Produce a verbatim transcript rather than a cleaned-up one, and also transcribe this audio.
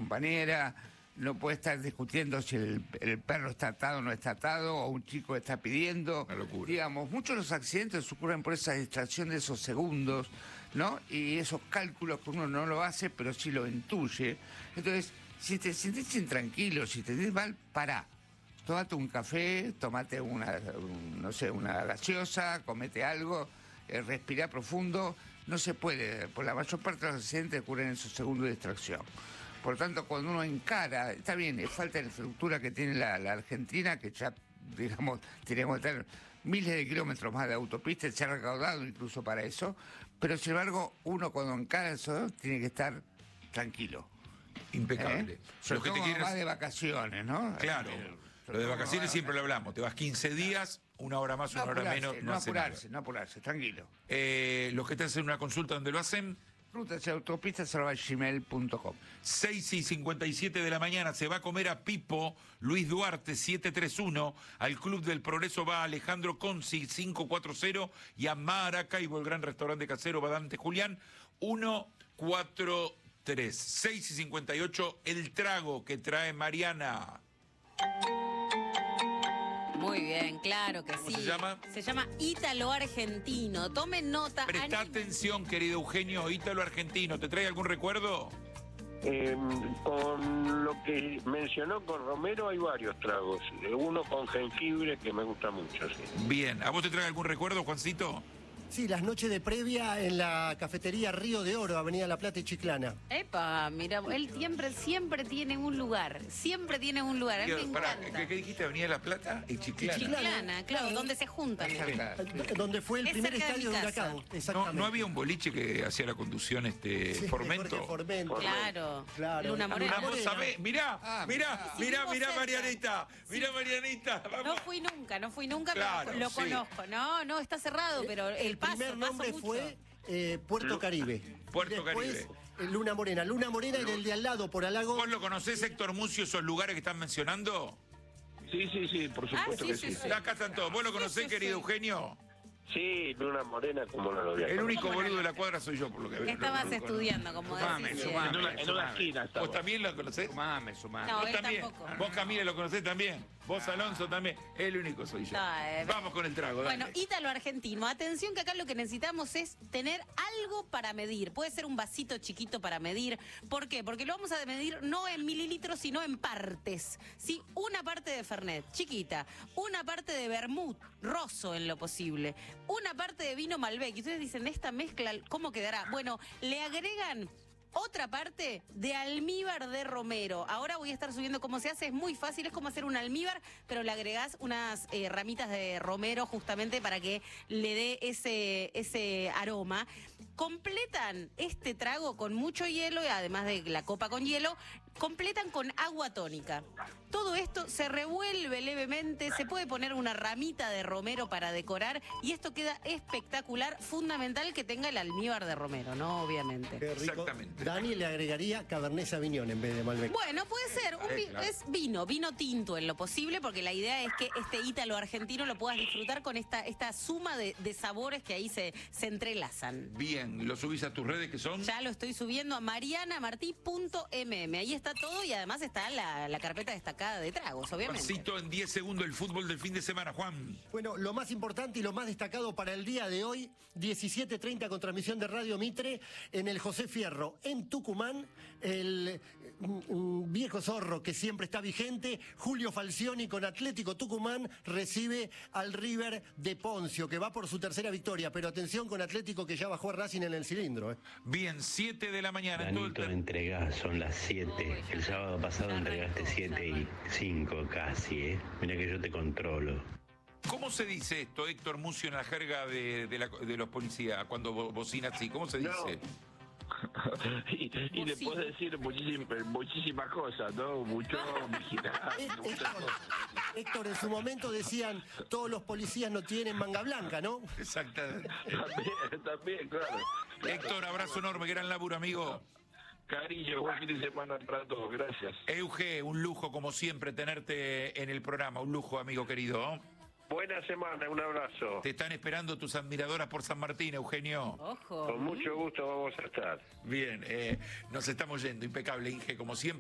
compañera, no puede estar discutiendo si el, el perro está atado o no está atado, o un chico está pidiendo. Una locura. Digamos, muchos de los accidentes ocurren por esa distracción de esos segundos, ¿no? Y esos cálculos que uno no lo hace, pero sí lo intuye. Entonces, si te sentís intranquilo, si te sentís mal, pará. Tómate un café, tómate una, un, no sé, una gaseosa, comete algo, eh, respira profundo. No se puede, por la mayor parte de los accidentes ocurren en esos segundos de distracción. Por lo tanto, cuando uno encara, está bien, es falta de infraestructura que tiene la, la Argentina, que ya, digamos, tenemos que tener miles de kilómetros más de autopistas, se ha recaudado incluso para eso, pero sin embargo, uno cuando encara eso, tiene que estar tranquilo. Impecable. ¿Eh? Sobre Lo que todo te quieres... más de vacaciones, ¿no? Claro. Eh, Lo de vacaciones siempre lo hablamos. Te vas quince días, una hora más, no una hora apurarse, menos. No, No, hace apurarse, nada. no apurarse, tranquilo. Eh, los que te hacen una consulta, ¿dónde lo hacen? Rutas y autopistas arroba gmail punto com. seis y cincuenta y siete de la mañana se va a comer a Pipo, Luis Duarte setecientos treinta y uno, al Club del Progreso va Alejandro Conci cinco cuatro cero y a Maracaibo, el gran restaurante casero Badante Julián uno cuatro tres. seis y cincuenta y ocho, el trago que trae Mariana. Muy bien, claro que sí. ¿Cómo se llama? Se llama Ítalo Argentino. Tomen nota. Presta anime. atención, querido Eugenio, Ítalo Argentino. ¿Te trae algún recuerdo? Eh, con lo que mencionó con Romero hay varios tragos. Uno con jengibre que me gusta mucho, sí. Bien. ¿A vos te trae algún recuerdo, Juancito? Sí, las noches de previa en la cafetería Río de Oro, Avenida La Plata y Chiclana. Epa, mira, él siempre, siempre tiene un lugar. Siempre tiene un lugar. A mí me Pará, encanta. ¿qué, qué dijiste? ¿Avenida La Plata y Chiclana? Chiclana, claro, Claro. donde se juntan. Donde fue el Es primer cerca de estadio mi de casa. Huracán. ¿No, Exactamente. ¿No había un boliche que hacía la conducción este Sí, Formento? Jorge Formento. Claro, Claro. Luna Morena. Ah, vos sabés, mirá, Ah, mirá, sí, mirá, vivimos mirá, cerca. Marianita, mirá, Marianita. Vamos. No fui nunca, no fui nunca, Claro, pero lo sí. conozco. No, no, está cerrado, pero el, El paso, primer paso nombre mucho. fue eh, Puerto Caribe. Puerto Y después, Caribe. eh, Luna Morena. Luna Morena era el de al lado, por Alago. ¿Vos lo conocés, Héctor Mucio, esos lugares que están mencionando? Sí, sí, sí, por supuesto sí, que sí, sí. sí. Acá están todos. ¿Vos lo conocés, sí, querido sí. Eugenio? Sí, Luna Morena, como no lo voy a El conocer. único boludo de la cuadra soy yo, por lo que veo. Estabas Lo- lo- estudiando, como Sumame, decís. sumame. En una, en una esquina estaba. ¿Vos también lo conocés? Sumame, sumame. No, ¿Vos él también? tampoco. ¿Vos, Camila, lo conocés también? ¿Vos, Alonso, también? El único soy yo. No, eh, Vamos con el trago, dale. Bueno, Ítalo Argentino, atención que acá lo que necesitamos es tener algo para medir. Puede ser un vasito chiquito para medir. ¿Por qué? Porque lo vamos a medir no en mililitros, sino en partes. ¿Sí? Una parte de Fernet, chiquita. Una parte de vermut, roso en lo posible. Una parte de vino Malbec. Y ustedes dicen, esta mezcla, ¿cómo quedará? Bueno, le agregan otra parte de almíbar de romero. Ahora voy a estar subiendo cómo se hace. Es muy fácil, es como hacer un almíbar, pero le agregás unas eh, ramitas de romero justamente para que le dé ese, ese aroma. Completan este trago con mucho hielo, y además de la copa con hielo, completan con agua tónica. Todo esto se revuelve levemente, se puede poner una ramita de romero para decorar y esto queda espectacular. Fundamental que tenga el almíbar de romero, ¿no? Obviamente. Qué rico. Exactamente. Dani le agregaría Cabernet Sauvignon en vez de Malbec. Bueno, puede ser. Un vi- Eh, claro. Es vino, vino tinto en lo posible, porque la idea es que este ítalo argentino lo puedas disfrutar con esta, esta suma de, de sabores que ahí se, se entrelazan. Bien, lo subís a tus redes que son... Ya lo estoy subiendo a marianamartí punto m m. Ahí está todo y además está la, la carpeta destacada de tragos, obviamente. Juancito, en diez segundos el fútbol del fin de semana, Juan. Bueno, lo más importante y lo más destacado para el día de hoy, diecisiete treinta con transmisión de Radio Mitre en el José Fierro, en Tucumán, el mm, mm, viejo zorro que siempre está vigente, Julio Falcioni con Atlético Tucumán recibe al River de Poncio, que va por su tercera victoria, pero atención con Atlético que ya bajó a Racing en el cilindro. ¿eh? Bien, siete de la mañana. en todo el Danito, ter- entregás, son las siete. El sábado pasado entregaste siete y cinco casi, ¿eh? Mira que yo te controlo. ¿Cómo se dice esto, Héctor Mucio, en la jerga de, de, la- de los policías, cuando bo- bocina así? ¿Cómo se dice? y, y le puedo decir muchísimas, muchísimas cosas, ¿no? Mucho vigilar. Eh, muchas Héctor, cosas. Héctor, en su momento decían, todos los policías no tienen manga blanca, ¿no? Exactamente. También, también, claro. Héctor, abrazo enorme, gran laburo, amigo. Cariño, buen fin de semana para todos, gracias. Euge, un lujo como siempre tenerte en el programa, un lujo, amigo querido. Buena semana, un abrazo. Te están esperando tus admiradoras por San Martín, Eugenio. Ojo. Con mucho gusto vamos a estar. Bien, eh, nos estamos yendo, impecable, Inge, como siempre.